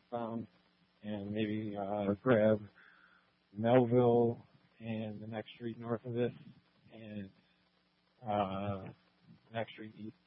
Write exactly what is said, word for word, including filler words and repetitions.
northbound, and maybe uh, grab Melville and the next street north of it, and uh, the next street east